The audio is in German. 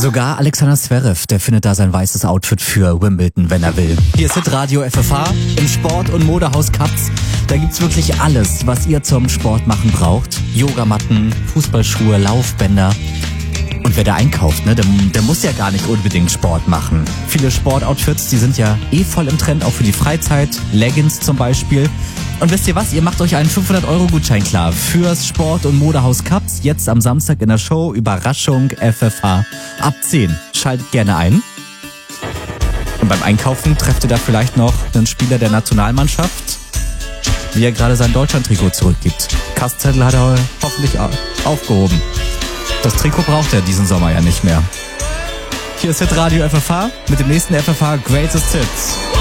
Sogar Alexander Zverev, der findet da sein weißes Outfit für Wimbledon, wenn er will. Hier ist Hitradio FFH im Sport- und Modehaus Katz. Da gibt's wirklich alles, was ihr zum Sport machen braucht. Yogamatten, Fußballschuhe, Laufbänder. Und wer da einkauft, ne, der muss ja gar nicht unbedingt Sport machen. Viele Sportoutfits, die sind ja voll im Trend, auch für die Freizeit. Leggings zum Beispiel. Und wisst ihr was? Ihr macht euch einen 500-Euro-Gutschein klar fürs Sport- und Modehaus Katz. Jetzt am Samstag in der Show. Überraschung FFH ab 10. Schaltet gerne ein. Und beim Einkaufen trefft ihr da vielleicht noch einen Spieler der Nationalmannschaft, wie er gerade sein Deutschland-Trikot zurückgibt. Kastzettel hat er hoffentlich aufgehoben. Das Trikot braucht er diesen Sommer ja nicht mehr. Hier ist Hitradio FFH mit dem nächsten FFH Greatest Hits.